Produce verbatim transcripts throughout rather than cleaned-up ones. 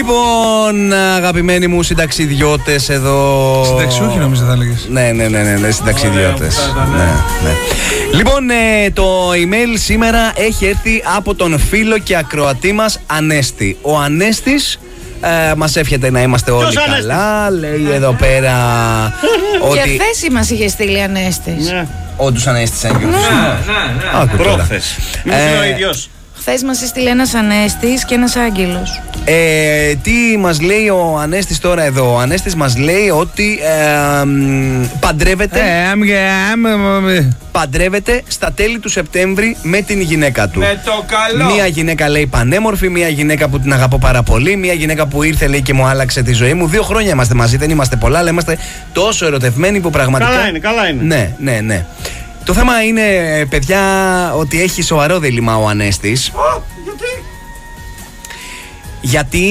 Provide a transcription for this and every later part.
Λοιπόν, αγαπημένοι μου συνταξιδιώτες εδώ. Συνταξιούχοι νομίζω θα έλεγες. Ναι, ναι, ναι, ναι, ναι συνταξιδιώτες. Ναι, ναι. Λοιπόν, ε, το email σήμερα έχει έρθει από τον φίλο και ακροατή μας Ανέστη. Ο Ανέστης ε, μας εύχεται να είμαστε όλοι Ποιος καλά. Ανέστης? Λέει εδώ πέρα ότι... Και χθες μας είχε στείλει Ανέστης. Ναι. Όντως Ανέστης έγκυος. Ναι, ναι, ναι. Πρόχθες. Μήπως είναι ο ίδιος. Χθες μας έστειλε ένας Ανέστης και ένας Άγγελος. Ε, τι μας λέει ο Ανέστης τώρα εδώ? Ο Ανέστης μας λέει ότι ε, μ, παντρεύεται, Ε, παντρεύεται στα τέλη του Σεπτέμβρη με την γυναίκα του. Με το καλό. Μία γυναίκα λέει πανέμορφη, μία γυναίκα που την αγαπώ πάρα πολύ, μία γυναίκα που ήρθε λέει και μου άλλαξε τη ζωή μου. Δύο χρόνια είμαστε μαζί, δεν είμαστε πολλά, αλλά είμαστε τόσο ερωτευμένοι που πραγματικά. Καλά είναι, καλά είναι. Ναι, ναι, ναι. Το θέμα είναι, παιδιά, ότι έχει σοβαρό δίλημμα ο Ανέστης. Α, γιατί? Γιατί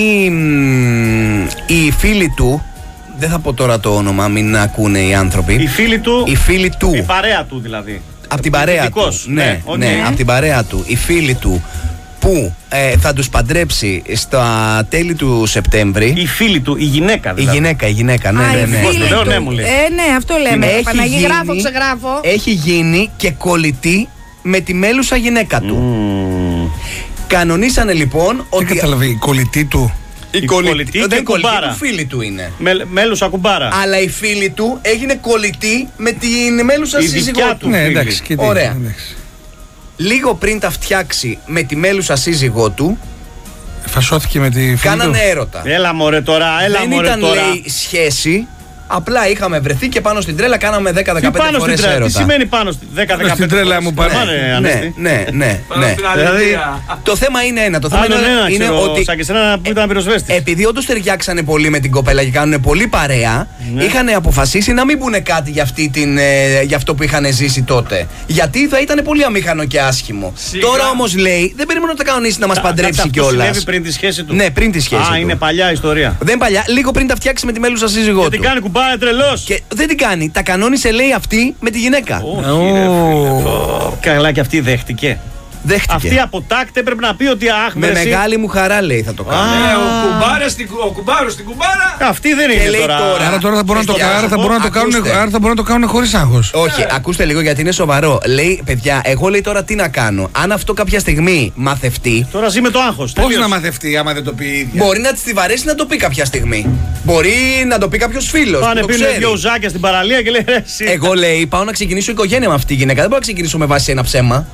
μ, οι φίλοι του, δεν θα πω τώρα το όνομα, μην ακούνε οι άνθρωποι. Οι φίλοι του. Οι φίλοι του. Η παρέα του δηλαδή. Από την παρέα Δικός, του. Ναι, okay. ναι, από την παρέα του. Οι φίλοι του που ε, θα τους παντρέψει στα τέλη του Σεπτέμβρη. Η φίλη του, η γυναίκα Η δηλαδή. γυναίκα, η γυναίκα, ναι, Α, ναι, οι ναι. φίλοι Λέω, του. ναι, μου λέει. Ε, ναι, αυτό λέμε. Έχει Παναγί, γίνει- γράφω, ξεγράφω. Έχει γίνει και κολλητή με τη μέλουσα γυναίκα του. Mm. Κανονίσανε λοιπόν Δεν ότι. καταλαβαίνει, η κολλητή του. Η Η κολλητή, κολλητή δεν και είναι κολλητή κουμπάρα. του, φίλη του είναι. Με, μέλουσα κουμπάρα. Αλλά η φίλη του έγινε κολλητή με την μέλουσα Η σύζυγό δικιά του. του. Ναι, φίλη. εντάξει, και τι, Ωραία. εντάξει. Λίγο πριν τα φτιάξει με τη μέλουσα σύζυγό του, Φασώθηκε με τη φίλη κάνανε του. έρωτα. Έλα μωρέ τώρα, έλα Δεν μωρέ ήταν, τώρα. λέει, σχέση. Απλά είχαμε βρεθεί και πάνω στην τρέλα κάναμε δέκα με Τι δεκαπέντε πάνω στην φορές τρέλα, τι έρωτα. σημαίνει πάνω στην δέκα με δεκαπέντε στην τρέλα φορές? μου, παρέ. Πάμε, ρε, Ναι, Ανέστη. ναι, ναι, Πάνω ναι. στην Δηλαδή, αλήθεια. Το θέμα είναι ένα. Το θέμα Άλλον είναι, ένα, είναι ξέρω, ότι σαν και σένα που ήταν πυροσβέστης. επειδή όντως ταιριάξανε πολύ με την κοπέλα και κάνουν πολύ παρέα, Ναι. είχαν αποφασίσει να μην πούνε κάτι για, αυτή την, ε, για αυτό που είχαν ζήσει τότε. Γιατί θα ήταν πολύ αμήχανο και άσχημο. Σιγά. Τώρα όμως λέει, δεν περιμένω να τα κανονίσει να μας παντρέψει Αυτό κιόλας. συνέβη πριν τη σχέση του. Ναι, πριν τη σχέση Α, του. είναι παλιά ιστορία. Δεν παλιά, λίγο πριν τα φτιάξει με τη μέλουσα σύζυγό Και του. την κάνει κουμπάρα τρελός. Και δεν την κάνει. Τα κανόνισε, λέει, αυτή με τη γυναίκα. Όχι, ρε φίλε. Καλά, και αυτή δέχτηκε. Δέχτηκε. Αυτή από τάκτε πρέπει να πει ότι αχ, Με μερσή. μεγάλη μου χαρά, λέει, θα το κάνω. Ε, ο κουμπάρας στην κου- ο κουμπάρος στην κουμπάρα. Αυτή δεν Και είναι λέει τώρα. τώρα- Άρα τώρα θα μπορούν να το, Χριστιανό, άρα θα μπορούν να το κάνουν, ακούστε. άρα θα μπορούν να το κάνουν χωρίς άγχος. Όχι, ακούστε λίγο γιατί είναι σοβαρό. Λέει, παιδιά, εγώ λέει τώρα τι να κάνω. Αν αυτό κάποια στιγμή μαθευτεί, Τώρα ζει με το άγχος. Πώς τελείωσε. να μαθευτεί άμα δεν το πει η ίδια. μπορεί να τη τη βαρέσει να το πει κάποια στιγμή. Μπορεί να το πει κάποιο φίλο. Πάνε πίνουν δυο ουζάκια στην παραλία και λέει ρε, εσύ. Εγώ λέει, πάω να ξεκινήσω οικογένεια με αυτή τη γυναίκα. Δεν μπορώ να ξεκινήσω με βάση ένα ψέμα.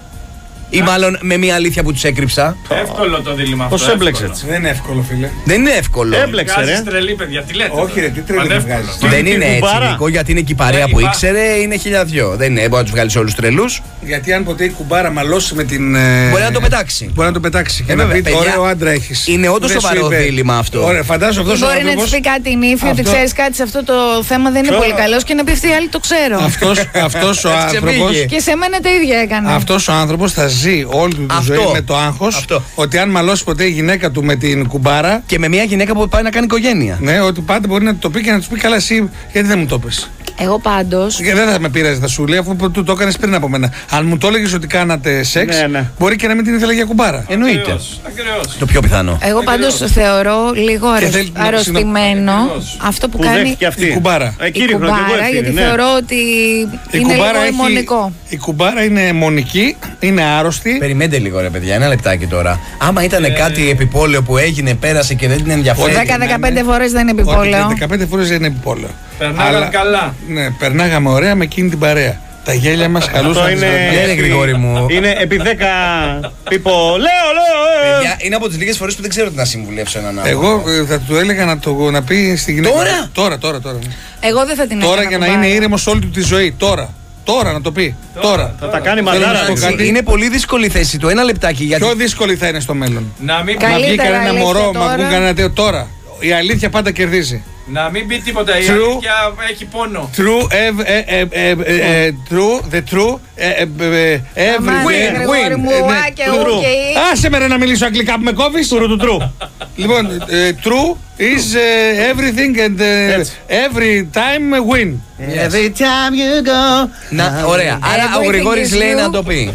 Ή μάλλον με μια αλήθεια που του έκρυψα. Εύκολο το δίλημμα αυτό. Πώς έμπλεξε εύκολο. έτσι. Δεν είναι εύκολο, φίλε. Δεν είναι εύκολο. Έμπλεξε ρε. Βγάζεις τρελή, παιδιά, τι λέτε. Όχι, τώρα? ρε, τι τρελή Πανεύκολο. βγάζεις. Τι- Δεν την είναι έτσι, κουμπάρα. Νικό, γιατί είναι και η παρέα Ναι, που υπάρχει. ήξερε, είναι χιλιαδιό. Δεν είναι, μπορεί να του βγάλει όλου τρελού. Γιατί αν ποτέ η κουμπάρα μαλώσει με την. ε, Μπορεί να το πετάξει. Μπορεί να το πετάξει και Ε, να βέβαια, πει παιδιά, ωραίο άντρα έχεις. είναι όντως Δεν σου σοβαρό είπε. δίλημμα αυτό. Ωραία, φαντάζομαι αυτό ο Μπορεί να τη άνθρωπο. πει κάτι η νύφη, ότι Αυτό- ξέρει κάτι σε αυτό το θέμα δεν είναι Ξέρω. πολύ καλό και να πει αυτή η άλλη το ξέρω. Αυτός ο Έτσι άνθρωπο. ξεφύγει. Και σε μένα τα ίδια έκανε. Αυτός ο άνθρωπος θα ζει όλη του τη Αυτό. ζωή με το άγχος Αυτό. ότι αν μαλώσει ποτέ η γυναίκα του με την κουμπάρα, Και με μια γυναίκα που πάει να κάνει οικογένεια. ναι, ότι πάντα μπορεί να το πει και να του πει καλά εσύ γιατί δεν μου το πες. Εγώ πάντως Και δεν θα με πειράζει, θα σου λέει αφού του το έκανε πριν από μένα. Αν μου το έλεγε ότι κάνατε σεξ, Ναι, ναι. μπορεί και να μην την ήθελα για κουμπάρα. Εννοείται. Ακραίος, ακραίος. Το πιο πιθανό. Εγώ πάντως θεωρώ λίγο αρρωσ- θέλει να- αρρωστημένο Ακριβώς. αυτό που, Που κάνει δέχτηκε αυτή. Η κουμπάρα. Εκεί η ρίχνω και εγώ κουμπάρα, ευθύνη, γιατί ναι. θεωρώ ότι Η είναι λίγο κουμπάρα, αιμονικό. η κουμπάρα είναι αιμονική, είναι άρρωστη. Περιμένετε λίγο, ρε παιδιά, ένα λεπτάκι τώρα. Άμα ήταν κάτι επιπόλαιο που έγινε, πέρασε και δεν την ενδιαφέρει. δέκα με δεκαπέντε φορές δεν είναι Όχι, επιπόλαιο. δεκαπέντε φορές δεν είναι επιπόλαιο. Περνάγαμε Αλλά- καλά. Ναι, περνάγαμε ωραία με εκείνη την παρέα. Τα γέλια μας καλούσαν. Αυτό τις είναι. βραδιές. Ναι, Γρηγόρη μου. Είναι επί δέκα. Πίπο. Λέω, λέω. ε. Παιδιά, είναι από τι λίγε φορέ που δεν ξέρω τι να συμβουλεύσω έναν άνθρωπο. Εγώ ε, θα του έλεγα να, το, να πει στη γυναίκα. Τώρα? Τώρα, τώρα, τώρα. ναι. Εγώ δεν θα την Τώρα έκανα για να κουμπάρα. είναι ήρεμο όλη του τη ζωή. Τώρα. Τώρα να το πει. Τώρα. Θα τα κάνει Θέλω να μαντάρα. σου πω ρε. κάτι. Είναι πολύ δύσκολη η θέση του. Ένα λεπτάκι. Γιατί... Πιο δύσκολη θα είναι στο μέλλον. Να μην, Καλή- Να βγει Καλύτερα κανένα αλήθεια μωρό, τώρα. μα βγουν κανένα τέτοιο τώρα. Η αλήθεια πάντα κερδίζει. να μην πει τίποτα. Η True. αλήθεια έχει πόνο. True, ev, ε, ε, ε, ε, ε, true, the true, ε, ε, ε, ε, every Αμάν, win, Γρηγόρη win. μου, Ε, ναι, α και true. ου και η. Άσε με ρε να μιλήσω αγγλικά που με κόβεις. Τουρου του τρου. Λοιπόν, ε, true is ε, everything and ε, Έτσι. every time win. Every time you go. Να, ωραία. Άρα ο Everything Γρηγόρης is λέει you. να το πει.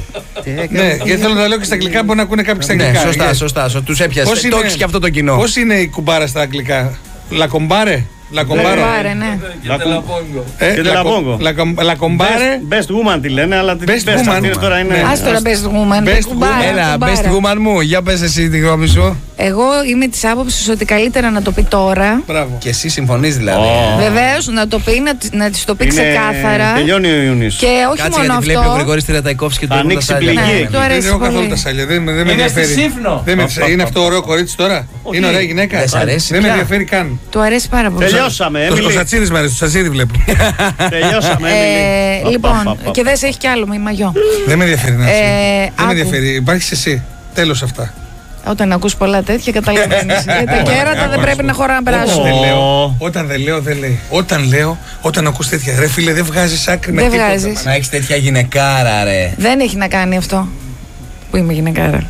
Ναι, γιατί θέλω να τα λέω και στα αγγλικά, μπορεί να ακούνε κάποιοι στα αγγλικά. Ναι, σωστά, Yes. σωστά. Του έπιασε. Το έχεις και αυτό το κοινό. Πώς είναι η κουμπάρα στα αγγλικά? Λακομπάρε. Λακομπάρο. Λακομπάρε, ναι. Ε, Λακομπάρο. Λακομπάρε. Best woman τη λένε, αλλά την Best best woman. αυτή τώρα είναι. Ας τώρα best woman. Best κουμπάρα, Έλα, κουμπάρα. best woman μου, για πες εσύ τη γνώμη σου. Εγώ είμαι της άποψης ότι καλύτερα να το πει τώρα. Μπράβο. Και εσύ συμφωνείς δηλαδή. Ω. Βεβαίως, να το πει, να, της- να της το πει Είναι- ξεκάθαρα. Τελειώνει ο Ιούνιος. Και όχι Κάτσε μόνο γιατί βλέπει ο αυτό. Γρηγόρης Τριανταϊκόφης και του Θα έχουν τα ανοίξει σάλια. πληγή. Ναι, του αρέσει Δεν έχω καθόλου πολύ. τα σάλια. Δεν, δεν με Είναι στη ενδιαφέρει. Σύφνο. Δεν με- είναι αυτό ωραίο κορίτσι τώρα? Είναι ωραία γυναίκα? Δεν σ' αρέσει Δεν με πια? ενδιαφέρει καν. Του αρέσει πάρα πολύ. Τελειώσαμε, Το Έμιλι. Σατσίδης μ' αρέσει, το Σατσίδη βλέπω. Τελειώσαμε, Ε, Έμιλι. λοιπόν, Πα, πα, πα, και πα. δεν σε έχει κι άλλο με μαγιό. Δεν με ενδιαφέρει να Ε, είσαι. Δεν άκου. με ενδιαφέρει. Υπάρχεις εσύ. Τέλος αυτά. Όταν ακούς πολλά τέτοια, καταλαβαίνεις. Ε, Τα κέρατα δεν πρέπει να χωράνε να περάσουν. Δεν Ω. λέω. Όταν δεν λέω, δεν λέει. Όταν λέω, όταν ακούς τέτοια. Ρε φίλε, δεν βγάζεις άκρη με Δεν τίποτα. βγάζεις. Να έχεις τέτοια γυναικάρα, ρε. Δεν έχει να κάνει αυτό. Που είμαι γυναικάρα.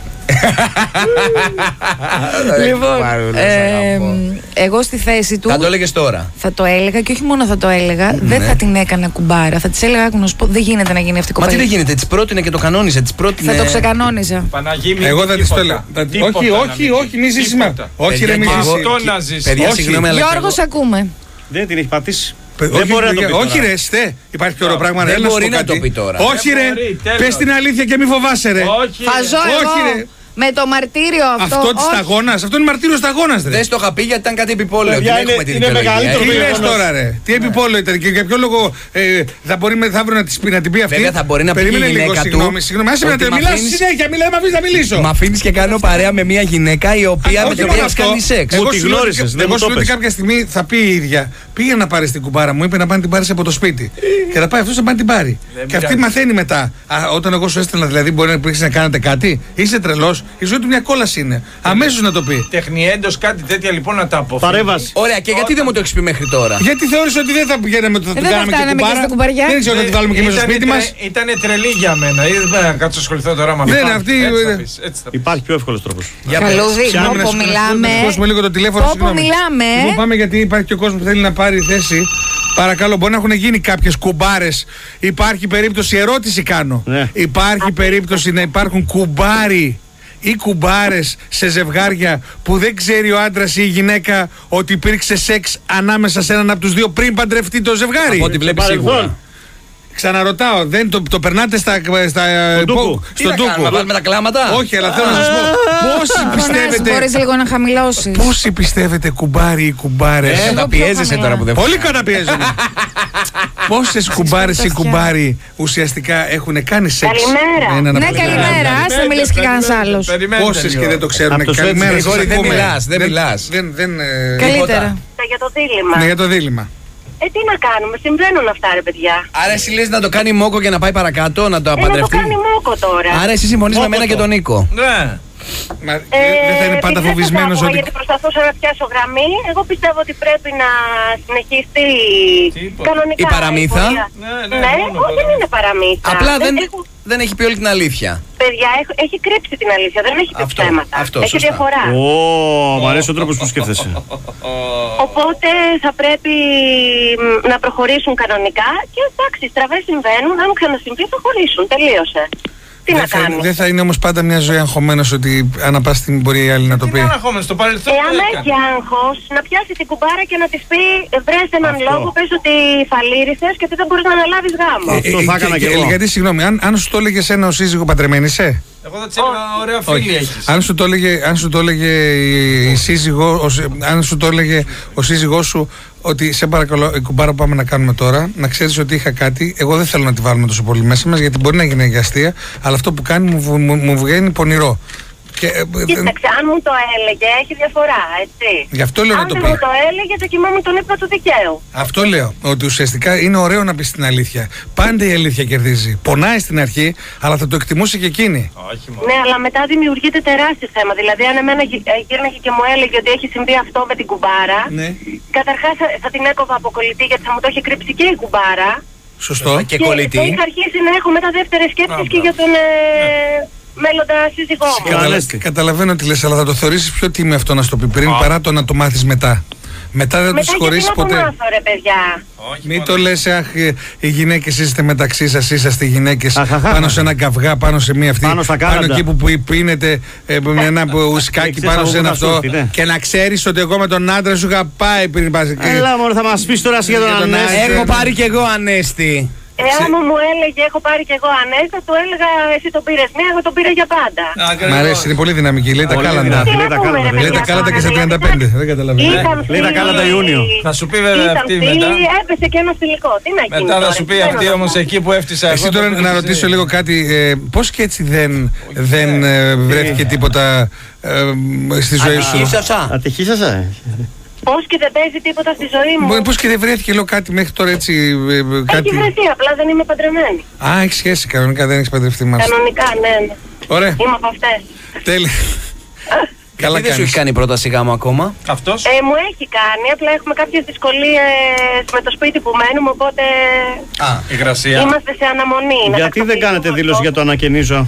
Λοιπόν, ε, εγώ στη θέση του Θα το έλεγες τώρα. θα το έλεγα και όχι μόνο θα το έλεγα, δεν θα την έκανα κουμπάρα. Θα της έλεγα, άκου να σου πω, δεν γίνεται να γίνει αυτή η Μα τι κοπέλα. δεν γίνεται, της πρότεινε και το κανόνισε. Της πρότεινε. Θα το ξεκανόνιζα. Παναγί, μην Εγώ πει θα της το τίποτα. έλεγα. Θα- Τίποτα Όχι, να όχι, μην όχι, πει. μη ζήσεις με. Τίποτα. Όχι, Παιδιά, ρε, μη και ζήσεις. εγώ- Αυτό και- να ζήσεις. Παιδιά, Όχι. συγγνώμη, αλλά. και Γιώργο, εγώ- ακούμε. Δεν την έχει πατήσει. Παι- Δεν όχι, μπορεί να το πει παιδιά, όχι τώρα. ρε, στε. Υπάρχει και ωραίο πράγμα. Δεν Έλα να σου μπορεί πω να κάτι. το πει τώρα. Όχι Δεν ρε, μπορεί, τέλος. πες την αλήθεια και μη φοβάσαι ρε. Όχι. Θα ζω Όχι, εγώ ρε. με το μαρτύριο αυτό. Αυτό της όχι. σταγόνας, αυτό είναι μαρτύριο σταγόνας ρε. Δεν στο είχα πει γιατί ήταν κάτι επιπόλαιο. Παιδιά, Δεν είναι- έχουμε τη είναι δικαιολογία. μεγαλύτερο Τι ε. λες γεγονός. τώρα ρε, τι επιπόλαιο ήταν και για ποιο λόγο ε, θα μπορεί με- θα βρω να της πει- να την πει αυτή. Βέβαια, θα μπορεί να πει Περίμενε η λίγο, γυναίκα του συγγνώμη, συγγνώμη, άσε με να ότι τε- μ' μιλάς αφήνεις- συνέχεια, μιλάει, μ' αφήνεις να μιλήσω. Μ' αφήνεις και κάνω παρέα με μια γυναίκα η οποία Α, με όχι την μόνο οποία έχει αυτό. κάνει σεξ. Εγώ Εγώ τη σου λέω γνώρισες, ότι- δεν εγώ μου σου το λέω ότι πες. κάποια στιγμή θα πει η ίδια. Πήγε να πάρει την κουμπάρα μου, είπε να πάει να την πάρει από το σπίτι. Και θα πάει αυτό να πάει να την πάρει. Και αυτή πειράζει. μαθαίνει μετά. Α, όταν εγώ σου έστελνα, δηλαδή μπορεί να υπήρξε να κάνετε κάτι. Είσαι τρελός. Η ζωή του μια κόλαση είναι. Αμέσως να το πει. Τεχνιέντος κάτι τέτοια λοιπόν να τα αποφύγει. Παρέμβαση. Ωραία, και γιατί δεν μου το έχει πει μέχρι τώρα. Γιατί θεώρησε ότι δεν θα πηγαίναμε, θα Ε, την δεν θα κάναμε και φτάναμε και κουμπάρα. στην κουμπαριά. Δεν ξέρω να τη βάλουμε και μέσα στο Ήτανε σπίτι τρε- μας. Ήτανε τρελή για μένα. Ή δεν θα κάτσω ασχοληθώ τώρα με Δεν, αυτά. αυτή- Έτσι θα ε, πεις, έτσι θα πεις. Υπάρχει πιο εύκολος τρόπος. Για πες. Καλούδι, Συγγνώμη, να όπου σου- να σου- μιλάμε. να σου δώσουμε λίγο το τηλέφωνο. Όπου συγγνώμη. μιλάμε. Λοιπόν, πάμε γιατί υπάρχει και ο κόσμος που θέλει να πάρει θέση. Παρακαλώ, μπορεί να έχουν γίνει κάποιες κουμπάρες. Υπάρχει περίπτωση, ερώτηση κάνω. Ναι. Υπάρχει περίπτωση να υπάρχουν κουμπάροι ή κουμπάρες σε ζευγάρια που δεν ξέρει ο άντρας ή η γυναίκα ότι υπήρξε σεξ ανάμεσα σε έναν από τους δύο πριν παντρευτεί το ζευγάρι. Από ό,τι βλέπει παρελθόν. σίγουρα. Ξαναρωτάω, δεν το, το περνάτε στα, στα, ντούκου. Τι στον να κάνουμε, να ντούκου. βάλουμε τα κλάματα. Όχι, αλλά θέλω να σας πω, πόσοι Φωνάζεις, πιστεύετε, μπορείς λίγο να χαμηλώσεις. πόσοι πιστεύετε κουμπάροι ή κουμπάρες. Ε, Εγώ τα πιο πιέζεσαι χαμηλά. τώρα που δεν Πολύ καταπιέζομαι. Πόσες κουμπάρες ή αυτιά. κουμπάροι ουσιαστικά έχουν κάνει σεξ. Καλημέρα. με έναν Ναι, από τους δύο. καλημέρα. Ας να μιλήσει και κανένας άλλος. Πόσες και δεν το ξέρουν. Από το Καλημέρα, Σουέτσι, σας Γρηγόρη, δεν ακούμε. μιλάς, δεν μιλάς. Δεν, δεν, ε, Καλύτερα. Για το δίλημμα. Ναι, για το δίλημμα. Ε, τι να κάνουμε, συμβαίνουν αυτά, ρε παιδιά. Άρα εσύ λες να το κάνει μόκο και να πάει παρακάτω, να το Ε, να το παντρευτεί. κάνει μόκο τώρα. Άρα εσύ συμφωνείς με μένα και τον Νίκο. Ναι. Μα, Ε, δεν θα είναι πάντα επειδή δεν φοβισμένος σας άκουγα ότι. Γιατί προσπαθούσα να πιάσω γραμμή. Εγώ πιστεύω ότι πρέπει να συνεχιστεί Τίποτα. κανονικά. Η παραμύθα? πορεία. Ναι, ναι, Ναι, μόνο όχι, δεν το- είναι παραμύθα. Απλά δεν, έχουν- δεν έχει πει όλη την αλήθεια. Παιδιά, έχ- έχει κρύψει την αλήθεια, δεν έχει πει Αυτό, ψέματα. αυτό, έχει σωστά. διαφορά. Ω, μ' αρέσει ο τρόπος που σκέφτεσαι. Οπότε θα πρέπει μ, να προχωρήσουν κανονικά και εντάξει, στραβές συμβαίνουν. Αν ξανασυμβεί θα χωρίσουν. Τελείωσε. Τι Δεν να θα, είναι, κάνουμε. δεν θα είναι όμως πάντα μια ζωή αγχωμένος ότι ανά πάση στιγμή μπορεί η άλλη να το Τι πει. να αναχώμενο, στο παρελθόν Εάν το έχει έκανε. άγχος, να πιάσει την κουμπάρα και να της πει βρες έναν Αυτό. λόγο, πες ότι φαλήρισες και ότι δεν μπορείς να αναλάβεις γάμο. Αυτό θα έκανα κι εγώ. Γιατί συγγνώμη, αν, αν σου το έλεγε ένα ο σύζυγο παντρεμένη είσαι. Εγώ θα της έλεγα ωραία φίλη έχεις. Αν σου το έλεγε, αν σου το έλεγε η, η σύζυγό, ο, σύ- αν σου το έλεγε ο σύζυγός σου ότι σε παρακαλώ η κουμπάρα που πάμε να κάνουμε τώρα, να ξέρεις ότι είχα κάτι, εγώ δεν θέλω να τη βάλουμε τόσο πολύ μέσα μας γιατί μπορεί να γίνει για αστεία, αλλά αυτό που κάνει μου, βου- μου, μου βγαίνει πονηρό. Και, ε, ε, Κοίταξε, αν μου το έλεγε, έχει διαφορά, έτσι. Γι' αυτό λέω να Αν το δεν πει. μου το έλεγε, θα κοιμόμουν τον ύπνο του δικαίου. Αυτό λέω. Ότι ουσιαστικά είναι ωραίο να πει την αλήθεια. Πάντα η αλήθεια κερδίζει. Πονάει στην αρχή, αλλά θα το εκτιμούσε και εκείνη. Όχι μόνο. Ναι, αλλά μετά δημιουργείται τεράστιο θέμα. Δηλαδή, αν εμένα γυ- ε, γύρναγε και μου έλεγε ότι έχει συμβεί αυτό με την κουμπάρα, Ναι. καταρχάς θα, θα την έκοβα από κολλητή γιατί θα μου το έχει κρύψει και η κουμπάρα. Σωστό. Και θα κολλητή. είχα αρχίσει να έχω μετά δεύτερες σκέψεις Α, και μπράβο. για τον ε, μέλλοντα σύζυγό μου. Καταλα... Καλέστη. Καταλαβαίνω τι λες, αλλά θα το θεωρήσεις πιο τίμιο αυτό να στο πει πριν παρά το να το μάθεις μετά. Μετά δεν τους χωρίσει ποτέ. Μετά μάθω, ρε παιδιά. Μην το λες, αχ, οι γυναίκες είστε μεταξύ σας, είσαστε γυναίκες πάνω σε ένα καυγά, πάνω σε μία αυτή. Πάνω στα πάνω κάλαντα. εκεί που, που πίνετε ε, με ένα ουσκάκι πάνω σε ένα αυτό. Ναι. Και να ξέρεις ότι εγώ με τον άντρα σου είχα πάει πριν πας εκεί. Έλα μωρέ, θα μας πεις τώρα για τον Για τον Ανέστη. Ανέστη. Έχω πάρει κι εγώ Ανέστη. Ε, άμα μου έλεγε, έχω πάρει κι εγώ Ανέστα, του έλεγα εσύ το πήρες μία, εγώ το πήρα για πάντα. Μ' αρέσει, είναι πολύ δυναμική. Λέει τα Πολύ κάλαντα. δυνατή. Τι Λέει να τα πούμε, κάλαντα, ρε Λέει παιδιά, τα κάλαντα και στα τώρα, τριάντα πέντε. Δεν καταλαβαίνω. Ήταν Λέει τα κάλαντα φίλοι, Ιούνιο. Θα σου πει βέβαια Ήταν αυτή φίλοι, μετά. έπεσε και ένα θηλυκό. Τι να γίνει. Μετά θα τώρα, σου πει τι αυτή να όμως κάνω. εκεί που έφτιασα. Εσύ τώρα να ρωτήσω λίγο κάτι. ε, Πώς και έτσι δεν, δεν ε, βρέθηκε τίποτα ε, στη ζωή σου? Ίσασα. Ατυχήσασα. Πώς και δεν παίζει τίποτα στη ζωή μου. Πώς και δεν βρέθηκε λέω κάτι μέχρι τώρα έτσι ε, ε, κάτι. Έχει βρεθεί, απλά δεν είμαι παντρεμένη. Α, έχει σχέση κανονικά, δεν έχει παντρευτεί μας. Κανονικά, ναι, ναι. Ωραία, Είμαι από αυτές. τέλεια. Καλά Γιατί δεν σου κάνεις. έχει κάνει πρόταση γάμου ακόμα? Αυτός. Ε, μου έχει κάνει, απλά έχουμε κάποιες δυσκολίες με το σπίτι που μένουμε, οπότε Α, Υγρασία. είμαστε σε αναμονή. Να Γιατί δεν τακτοποιήσουμε κάνετε δήλωση αυτό. για το ανακαινίζω?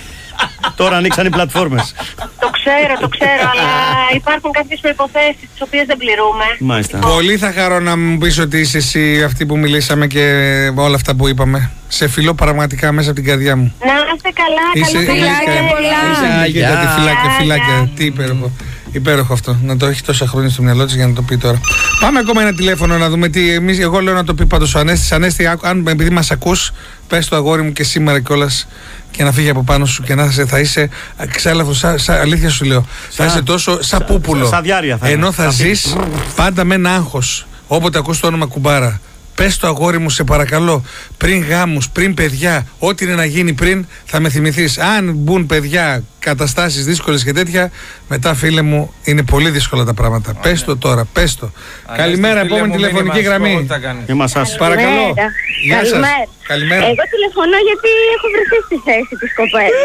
Τώρα ανοίξαν οι πλατφόρμες. Το ξέρω, το ξέρω, αλλά υπάρχουν κάποιες προϋποθέσεις τις οποίες δεν πληρούμε. Μάλιστα. Πολύ θα χαρώ να μου πεις ότι είσαι εσύ αυτή που μιλήσαμε και όλα αυτά που είπαμε. Σε φιλώ πραγματικά μέσα από την καρδιά μου. Να είστε καλά, Είσαι καλό φιλάκια βράδυ. πολλά. Είσαι Γεια. αγίγαντη, φυλάκια, Γεια, φυλάκια. γεια. Τι υπέροχο. Υπέροχο αυτό. Να το έχει τόσα χρόνια στο μυαλό της για να το πει τώρα. Πάμε ακόμα ένα τηλέφωνο να δούμε τι. Εμείς, εγώ λέω να το πει πάντως ο Ανέστης. Ανέστη, άκου- αν επειδή μας ακούς, πες το αγόρι μου και σήμερα κιόλας και να φύγει από πάνω σου και να είσαι, θα είσαι ξέλαφος, σαν, σαν, αλήθεια σου λέω. Θα είσαι τόσο σαν πούπουλο. σαν διάρκεια θα Ενώ είναι. θα Θα ζεις πάντα με ένα άγχος. Όποτε ακούς το όνομα κουμπάρα. Πες το αγόρι μου σε παρακαλώ, πριν γάμους, πριν παιδιά, ό,τι είναι να γίνει πριν, θα με θυμηθείς. Αν μπουν παιδιά, καταστάσεις δύσκολες και τέτοια, μετά φίλε μου είναι πολύ δύσκολα τα πράγματα. Πες το τώρα, πες το. Καλημέρα, επόμενη τηλεφωνική γραμμή. Είμαστε σας. Παρακαλώ. Γεια σας. Καλημέρα. Καλημέρα. Εγώ τηλεφωνώ γιατί έχω βρεθεί στη θέση της κοπέλας.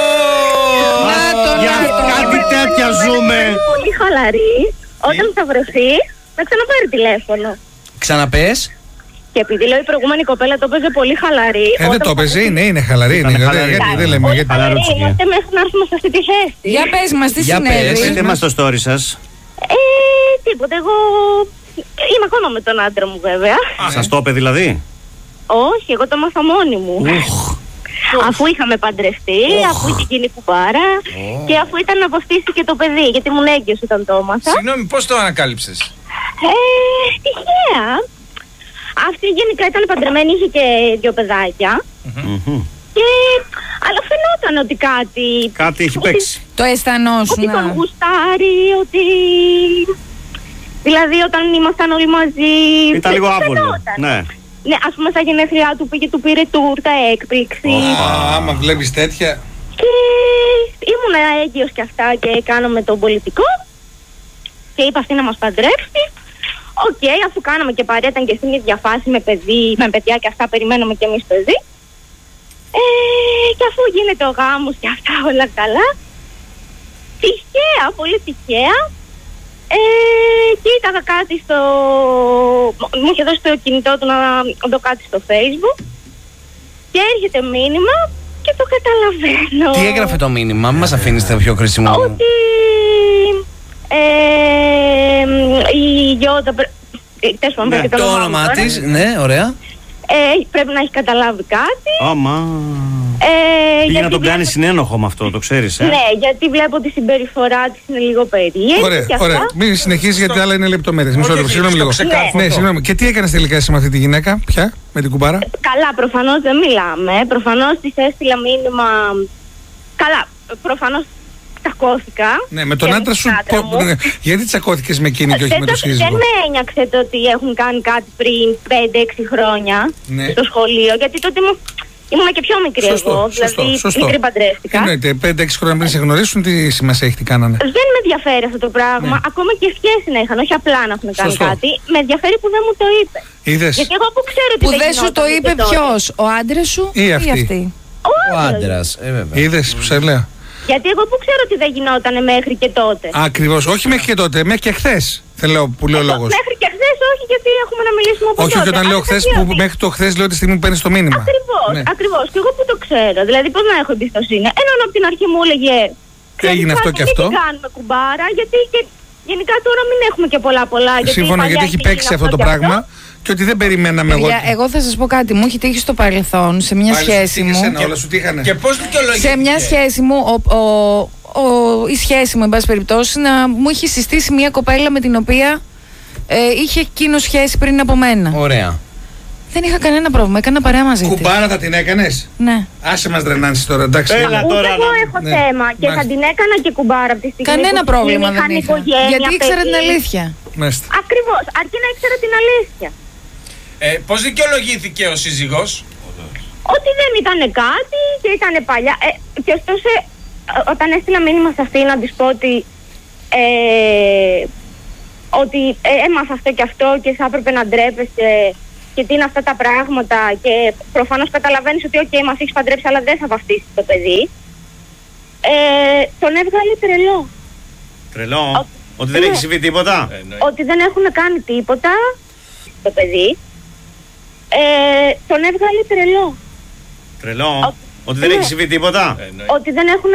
Να το, Για να το. κάτι τέτοια ζούμε. Είναι πολύ χαλαρή. Όταν θα βρεθεί, να ξαναπάρει τηλέφωνο. Ξαναπες. Και επειδή λέω η προηγούμενη κοπέλα το έπαιζε πολύ χαλαρή. Ε, δεν όταν το θα έπαιζε, βρεθεί- είναι, είναι χαλαρή. Ήταν Είναι, χαλαρή. γιατί δεν λέμε, Όλοι γιατί. χαλαροί χαλαρός, είμαστε μέχρι να έρθουμε σε αυτή τη θέση. Για πες μας, τι Για πες. συνέβη. Πείτε μας το story σας. Ε, τίποτα. Εγώ είμαι ακόμα με τον άντρα μου βέβαια. Σας το είπε δηλαδή? Όχι, εγώ το μάθα μόνη μου. Αφού είχαμε παντρευτεί, αφού είχε γίνει κουμπάρα και αφού ήταν να αποστήσει και το παιδί, γιατί ήμουν έγκυος όταν το έμαθα. Συγγνώμη, πώς το ανακάλυψες? Ε, τυχαία. Αυτή γενικά ήταν παντρεμένη, είχε και δύο παιδάκια. Μμμ. Και... Αλλά φαινόταν ότι κάτι... Κάτι έχει ότι- παίξει. Το αισθανόσουν. Ότι τον γουστάρει, ότι... Δηλαδή όταν ήμασταν όλοι μαζί... Ήταν λίγο άβολο. φαινόταν. Ναι. Ναι, ας πούμε στα γενέθλιά του πήγε, του πήρε τούρτα, έκπληξη. Α, άμα βλέπεις τέτοια. Και ήμουν έγκυος και αυτά και κάναμε τον πολιτικό. Και είπα αυτή να μας παντρέψει. Οκ, αφού κάναμε και παρέα, ήταν και στην ίδια φάση με παιδί, με παιδιά και αυτά, περιμέναμε και εμείς παιδί. Ε, και αφού γίνεται ο γάμος και αυτά όλα καλά, τυχαία, πολύ τυχαία, ε, κοίταγα κάτι στο... Μου είχε δώσει το κινητό του να δω κάτι στο Facebook και έρχεται μήνυμα και το καταλαβαίνω. Τι έγραφε το μήνυμα, μας αφήνεις το πιο κρίσιμο. Ότι ε, η Γιώτα πρέ- ε, τέλος πάντων, Ναι, πρέπει Το όνομά μου όνομά τώρα. της, ναι, ωραία. Ε, πρέπει να έχει καταλάβει κάτι. Άμα. Ε, Πήγε γιατί να τον κάνει βλέπω- συνένοχο με αυτό, το ξέρεις, ε. Ναι, γιατί βλέπω ότι η συμπεριφορά της είναι λίγο περίεργη. Ωραία, και αυτά. ωραία. Μην συνεχίσει γιατί άλλα είναι λεπτομέρειες. Μισό Όχι, λεπτό, όχι, συγγνώμη στο λίγο. ξεκάρφωτο. Ναι, συγγνώμη. Και τι έκανες τελικά εσύ με αυτή τη γυναίκα, πια, με την κουμπάρα? Καλά, προφανώς δεν μιλάμε. Προφανώς της έστειλα μήνυμα. Καλά, προφανώς τσακώθηκα. Ναι, με τον Και άντρα σου. άντρα πο- μου. ναι, Γιατί τσακώθηκες με εκείνη και όχι Δεν, με τον το- δεν σύζυγο? με ένιωξε το ότι έχουν κάνει κάτι πριν πέντε έξι χρόνια Ναι. στο σχολείο. Γιατί τότε ήμουν, ήμουν και πιο μικρή Σωστό, εγώ. σωστό, Δηλαδή, σωστό. μικρή παντρεύτηκα. Εννοείται, πέντε έξι χρόνια πριν σε γνωρίσουν, τι σημασία έχει, τι κάνανε? Δεν με ενδιαφέρει αυτό το πράγμα. Ναι. Ακόμα και σχέση να είχαν, όχι απλά να έχουν κάνει Σωστό. κάτι. Με ενδιαφέρει που δεν μου το είπε. Είδες? Γιατί εγώ που ξέρω ότι Που δεν σου γινόταν το και είπε τότε. ποιος, ο άντρας σου Ή αυτή. Ο Ο άντρας. άντρας, ε, βέβαια. Είδες που σε λέω? Γιατί εγώ που ξέρω ότι δεν γινόταν μέχρι και τότε. Ακριβώς, όχι μέχρι και τότε, μέχρι και χθες. Θέλω λέω που λέει ο λόγος. Μέχρι και χθες όχι, γιατί έχουμε να μιλήσουμε από Όχι, τότε. όχι, όταν λέω Αλλά χθες, γιατί που όχι. μέχρι το χθες λέω τη στιγμή που παίρνει το μήνυμα. Ακριβώς, Ναι. ακριβώς. Και εγώ που το ξέρω. Δηλαδή, πώς να έχω εμπιστοσύνη. Έναν από την αρχή μου έλεγε. «Ξέρεις Έγινε αυτό κάτι, και μην αυτό». την κάνουμε κουμπάρα, γιατί και γενικά τώρα μην έχουμε και πολλά πολλά. Σύμφωνα, παλιά γιατί έχει είχε παίξει γίνει αυτό το και πράγμα και ότι δεν περιμέναμε εγώ. Παιδιά, εγώ θα σας πω κάτι. Μου έχει τύχει στο παρελθόν, σε μια Πάλι σχέση σου τύχε μου. σένα, όλα σου τύχανε. Και πώς δικαιολογήθηκε. Σε μια σχέση μου, ο, ο, ο, η σχέση μου, εν πάση περιπτώσει, να μου είχε συστήσει μια κοπέλα με την οποία ε, είχε εκείνο σχέση πριν από μένα. Ωραία. Δεν είχα κανένα πρόβλημα, έκανα παρέα μαζί της. Κουμπάρα θα την έκανες? Ναι. Άσε μας δρενάνσεις τώρα, εντάξει. Έλα. Ούτε τώρα εγώ να- έχω ναι. θέμα και Μάλιστα. θα την έκανα και κουμπάρα από τη στιγμή Κανένα που πρόβλημα είχαν δεν είχα. οικογένεια, Γιατί ήξερα την παιδί. αλήθεια. Μάλιστα. Ακριβώς, αρκεί να ήξερα την αλήθεια. Ε, πώς δικαιολογήθηκε ο σύζυγος. Ότι δεν ήταν κάτι και ήταν παλιά. Ε, και ωστόσο, ε, όταν έστειλα μήνυμα σε αυτή να της πω ότι, ε, ότι ε, έμαθα αυτό και αυτό και θα έπρεπε να ντρέπεσαι και τι είναι αυτά τα πράγματα και προφανώς καταλαβαίνεις ότι okay, μας έχεις παντρέψει αλλά δεν θα βαφτίσεις το παιδί. Ε, τον έβγαλε τρελό. Τρελό. Ο- Ότι δεν ναι. έχει συμβεί τίποτα. Ότι δεν έχουν κάνει τίποτα το παιδί. Ε, τον έβγαλε τρελό. Τρελό. Ο- Ότι δεν ναι. έχει συμβεί τίποτα. Ότι δεν έχουν